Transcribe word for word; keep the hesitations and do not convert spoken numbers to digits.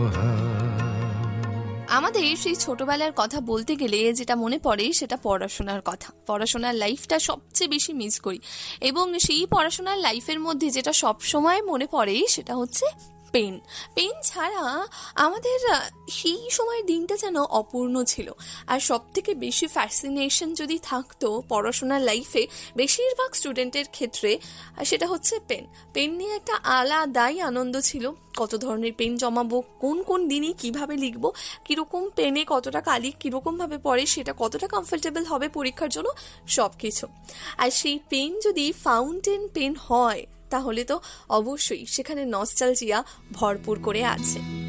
আমাদের সেই ছোটবেলার কথা বলতে গেলে যেটা মনে পড়ে সেটা পড়াশোনার কথা। পড়াশোনার লাইফটা সবচেয়ে বেশি মিস করি, এবং সেই পড়াশোনার লাইফের মধ্যে যেটা সব সময় মনে পড়ে সেটা হচ্ছে পেন। পেন ছাড়া আমাদের আহ, সেই সময়ের দিনটা যেন অপূর্ণ ছিল। আর সব থেকে বেশি ফ্যাসিনেশন যদি থাকতো পড়াশোনার লাইফে বেশিরভাগ স্টুডেন্টের ক্ষেত্রে, আর সেটা হচ্ছে পেন। পেন নিয়ে একটা আলাদাই আনন্দ ছিল। কত ধরনের পেন জমাবো, কোন কোন দিনে কিভাবে লিখবো, কিরকম পেনে কতটা কালি কিরকম ভাবে পড়ে, সেটা কতটা কমফোর্টেবল হবে পরীক্ষার জন্য, সব কিছু। আর সেই পেন যদি ফাউন্টেন পেন হয় তাহলে তো অবশ্যই সেখানে নস্টালজিয়া ভরপুর করে আছে।